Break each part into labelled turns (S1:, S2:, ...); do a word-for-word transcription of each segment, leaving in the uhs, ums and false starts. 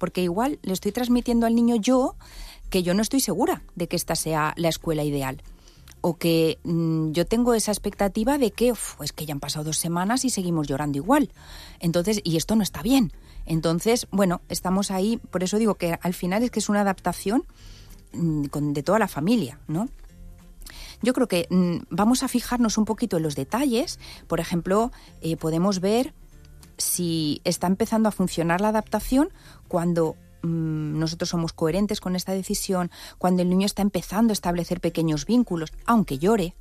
S1: porque igual le estoy transmitiendo al niño yo que yo no estoy segura de que esta sea la escuela ideal. O que mmm, yo tengo esa expectativa de que, uf, es que ya han pasado dos semanas y seguimos llorando igual. Entonces, y esto no está bien. Entonces, bueno, estamos ahí, por eso digo que al final es que es una adaptación mmm, con, de toda la familia, ¿no? Yo creo que mmm, vamos a fijarnos un poquito en los detalles. Por ejemplo, eh, podemos ver si está empezando a funcionar la adaptación cuando mmm, nosotros somos coherentes con esta decisión, cuando el niño está empezando a establecer pequeños vínculos, aunque llore,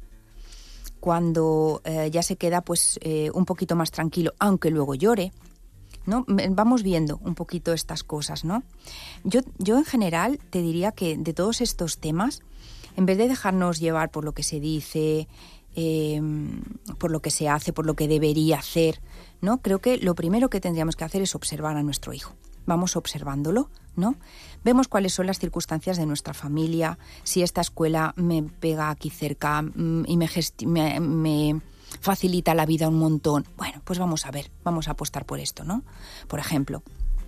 S1: cuando eh, ya se queda pues eh, un poquito más tranquilo, aunque luego llore, ¿no? Vamos viendo un poquito estas cosas, ¿no? Yo, yo en general te diría que de todos estos temas, en vez de dejarnos llevar por lo que se dice, eh, por lo que se hace, por lo que debería hacer, ¿no? Creo que lo primero que tendríamos que hacer es observar a nuestro hijo. Vamos observándolo, ¿no? Vemos cuáles son las circunstancias de nuestra familia, si esta escuela me pega aquí cerca mmm, y me, gesti- me, me facilita la vida un montón. Bueno, pues vamos a ver, vamos a apostar por esto, ¿no? Por ejemplo,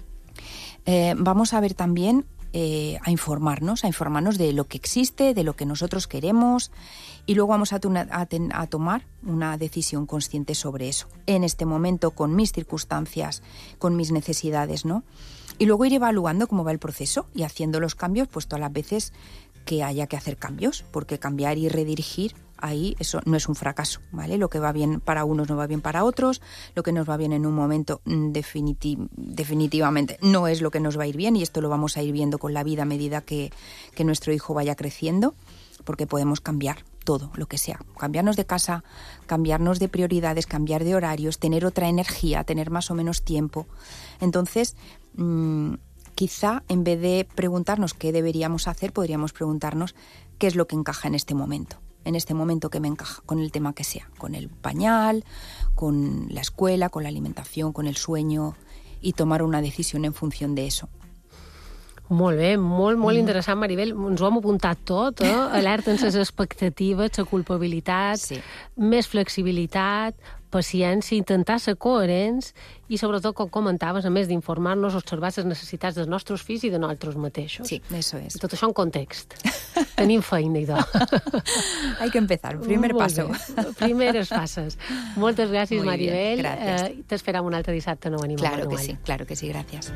S1: eh, vamos a ver también Eh, a informarnos, a informarnos de lo que existe, de lo que nosotros queremos y luego vamos a, tuna, a, ten, a tomar una decisión consciente sobre eso, en este momento, con mis circunstancias, con mis necesidades, ¿no? Y luego ir evaluando cómo va el proceso y haciendo los cambios, pues todas las veces que haya que hacer cambios, porque cambiar y redirigir, ahí eso no es un fracaso, ¿vale? Lo que va bien para unos no va bien para otros, lo que nos va bien en un momento definiti- definitivamente no es lo que nos va a ir bien y esto lo vamos a ir viendo con la vida a medida que, que nuestro hijo vaya creciendo, porque podemos cambiar todo lo que sea, cambiarnos de casa, cambiarnos de prioridades, cambiar de horarios, tener otra energía, tener más o menos tiempo. Entonces, mmm, quizá en vez de preguntarnos qué deberíamos hacer, podríamos preguntarnos qué es lo que encaja en este momento. En este momento que me encaja, con el tema que sea, con el pañal, con la escuela, con la alimentación, con el sueño, y tomar una decisión en función de eso.
S2: Molt bé, molt, molt mm. interessant, Maribel. Ens ho hem apuntat tot, eh? Alerta en les expectatives, la culpabilitat, sí. Més flexibilitat, paciència, intentar ser coherents i, sobretot, com comentaves, a més d'informar-nos, observar les necessitats dels nostres fills i de nosaltres mateixos.
S1: Sí, eso es.
S2: I tot això en context. Tenim feina, idò.
S1: Hay que empezar, primer Molt paso.
S2: Bé. Primeres passes. Moltes gràcies,
S1: Muy
S2: Maribel.
S1: Bien, gracias.
S2: Eh, T'esperam un altre dissabte nou Animal
S1: Claro
S2: Manual.
S1: que sí, claro que sí, gracias.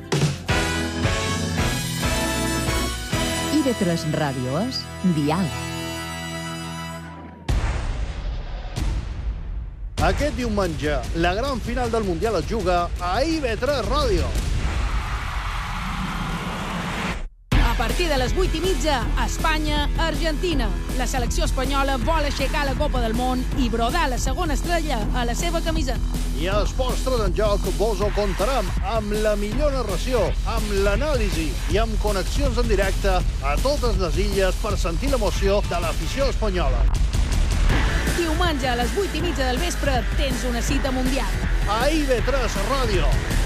S3: I ve tres Ràdio és Dial.
S4: Aquest diumenge, la gran final del Mundial es juga a I V tres Ràdio.
S5: A partir de les vuit i mitja, Espanya-Argentina. La selecció espanyola vol aixecar la Copa del Món i brodar la segona estrella a la seva camiseta.
S4: I a Esports tres en Joc vos ho contarem amb la millor narració, amb l'anàlisi i amb connexions en directe a totes les illes per sentir l'emoció de l'afició espanyola.
S5: Diumenge a les vuit i mitja del vespre tens una cita mundial.
S4: A I V tres Ràdio.